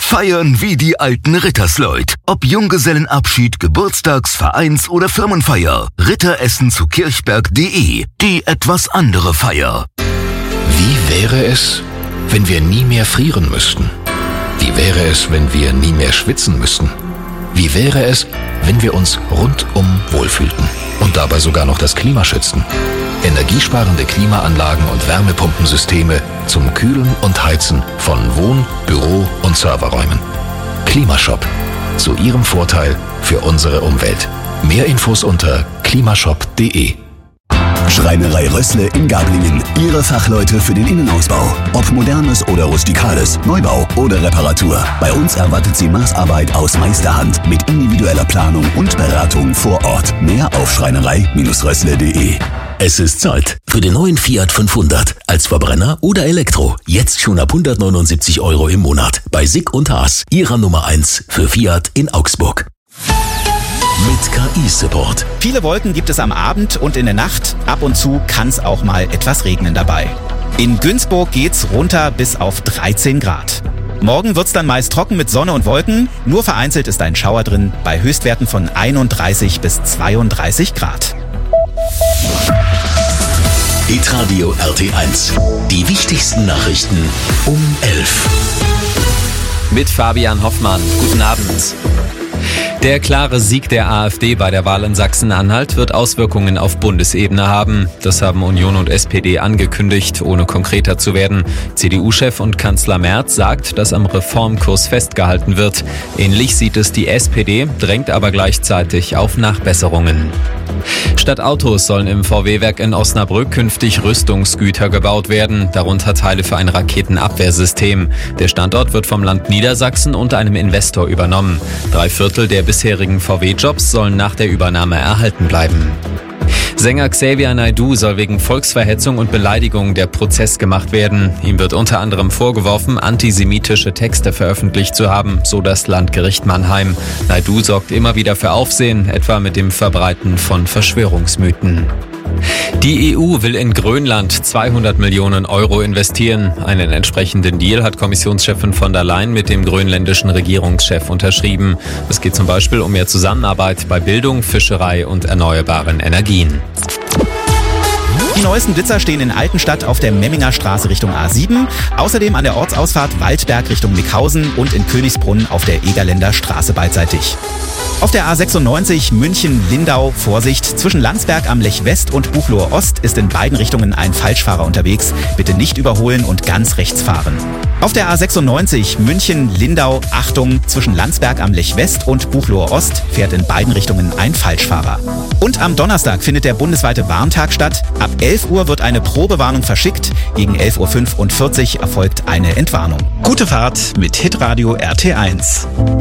Feiern wie die alten Rittersleut. Ob Junggesellenabschied, Geburtstags-, Vereins- oder Firmenfeier. Ritteressen zu Kirchberg.de. Die etwas andere Feier. Wie wäre es, wenn wir nie mehr frieren müssten? Wie wäre es, wenn wir nie mehr schwitzen müssten? Wie wäre es, wenn wir uns rundum wohlfühlten und dabei sogar noch das Klima schützten? Energiesparende Klimaanlagen und Wärmepumpensysteme zum Kühlen und Heizen von Wohn-, Büro- und Serverräumen. Klimashop. Zu Ihrem Vorteil für unsere Umwelt. Mehr Infos unter klimashop.de. Schreinerei Rössle in Gablingen. Ihre Fachleute für den Innenausbau. Ob modernes oder rustikales, Neubau oder Reparatur. Bei uns erwartet Sie Maßarbeit aus Meisterhand mit individueller Planung und Beratung vor Ort. Mehr auf schreinerei-rössle.de. Es ist Zeit für den neuen Fiat 500. Als Verbrenner oder Elektro. Jetzt schon ab 179 € im Monat. Bei Sick und Haas. Ihrer Nummer 1 für Fiat in Augsburg. Mit KI-Support. Viele Wolken gibt es am Abend und in der Nacht. Ab und zu kann es auch mal etwas regnen dabei. In Günzburg geht's runter bis auf 13 Grad. Morgen wird's dann meist trocken mit Sonne und Wolken. Nur vereinzelt ist ein Schauer drin bei Höchstwerten von 31 bis 32 Grad. Hitradio RT1. Die wichtigsten Nachrichten um 11. Mit Fabian Hoffmann. Guten Abend. Der klare Sieg der AfD bei der Wahl in Sachsen-Anhalt wird Auswirkungen auf Bundesebene haben. Das haben Union und SPD angekündigt, ohne konkreter zu werden. CDU-Chef und Kanzler Merz sagt, dass am Reformkurs festgehalten wird. Ähnlich sieht es die SPD, drängt aber gleichzeitig auf Nachbesserungen. Statt Autos sollen im VW-Werk in Osnabrück künftig Rüstungsgüter gebaut werden, darunter Teile für ein Raketenabwehrsystem. Der Standort wird vom Land Niedersachsen und einem Investor übernommen. 3/4 der bisherigen VW-Jobs sollen nach der Übernahme erhalten bleiben. Sänger Xavier Naidoo soll wegen Volksverhetzung und Beleidigung der Prozess gemacht werden. Ihm wird unter anderem vorgeworfen, antisemitische Texte veröffentlicht zu haben, so das Landgericht Mannheim. Naidoo sorgt immer wieder für Aufsehen, etwa mit dem Verbreiten von Verschwörungsmythen. Die EU will in Grönland 200 Millionen € investieren. Einen entsprechenden Deal hat Kommissionschefin von der Leyen mit dem grönländischen Regierungschef unterschrieben. Es geht zum Beispiel um mehr Zusammenarbeit bei Bildung, Fischerei und erneuerbaren Energien. Die neuesten Blitzer stehen in Altenstadt auf der Memminger Straße Richtung A7, außerdem an der Ortsausfahrt Waldberg Richtung Nickhausen und in Königsbrunn auf der Egerländer Straße beidseitig. Auf der A96 München-Lindau, Vorsicht, zwischen Landsberg am Lech West und Buchloe Ost ist in beiden Richtungen ein Falschfahrer unterwegs. Bitte nicht überholen und ganz rechts fahren. Auf der A96 München-Lindau, Achtung, zwischen Landsberg am Lech West und Buchloe Ost fährt in beiden Richtungen ein Falschfahrer. Und am Donnerstag findet der bundesweite Warntag statt. Ab 11 Uhr wird eine Probewarnung verschickt. Gegen 11:45 Uhr erfolgt eine Entwarnung. Gute Fahrt mit Hitradio RT1.